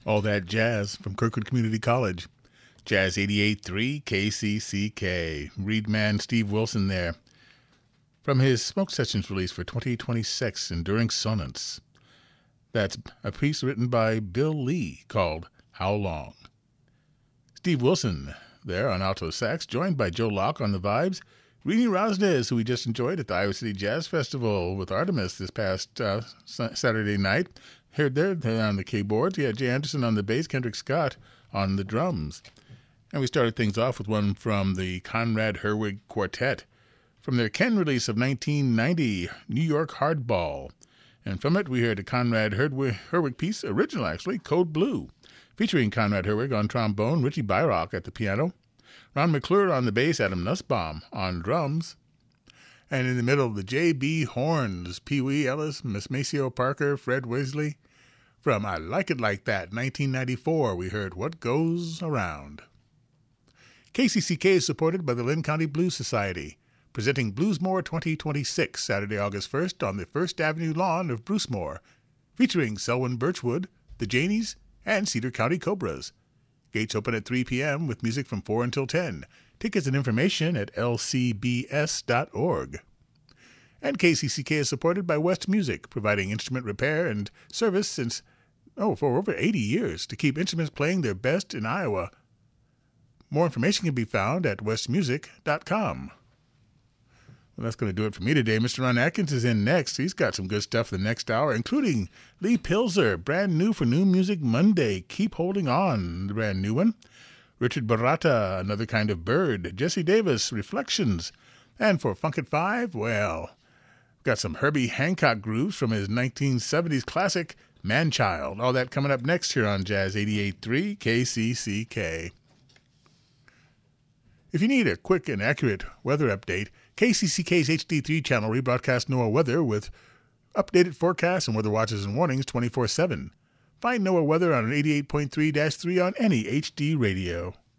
All that jazz from Kirkwood Community College. Jazz 88.3 KCCK. Reed man Steve Wilson there. From his Smoke Sessions release for 2026, Enduring Sonance. That's a piece written by Bill Lee called How Long? Steve Wilson there on alto sax, joined by Joe Locke on the vibes. Rini Rosnes, who we just enjoyed at the Iowa City Jazz Festival with Artemis this past Saturday night. Heard there on the keyboards. Yeah, Jay Anderson on the bass, Kendrick Scott on the drums. And we started things off with one from the Conrad Herwig Quartet from their Ken release of 1990, New York Hardball. And from it, we heard a Conrad Herwig piece, original actually, Code Blue, featuring Conrad Herwig on trombone, Richie Byrock at the piano, Ron McClure on the bass, Adam Nussbaum on drums. And in the middle of the J.B. Horns, Pee Wee Ellis, Miss Maceo Parker, Fred Wesley. From I Like It Like That, 1994, we heard What Goes Around. KCCK is supported by the Lynn County Blues Society, presenting Bluesmore 2026, Saturday, August 1st, on the First Avenue lawn of Brucemore, featuring Selwyn Birchwood, the Janies, and Cedar County Cobras. Gates open at 3 p.m. with music from 4 until 10. Tickets and information at lcbs.org. And KCCK is supported by West Music, providing instrument repair and service for over 80 years to keep instruments playing their best in Iowa. More information can be found at westmusic.com. Well, that's going to do it for me today. Mr. Ron Atkins is in next. He's got some good stuff the next hour, including Lee Pilzer, brand new for New Music Monday. Keep Holding On, the brand new one. Richard Barata, Another Kind of Bird. Jesse Davis, Reflections. And for Funk at 5, well, got some Herbie Hancock grooves from his 1970s classic, Manchild. All that coming up next here on Jazz 88.3 KCCK. If you need a quick and accurate weather update, KCCK's HD3 channel rebroadcasts NOAA weather with updated forecasts and weather watches and warnings 24/7. Find NOAA weather on an 88.3-3 on any HD radio.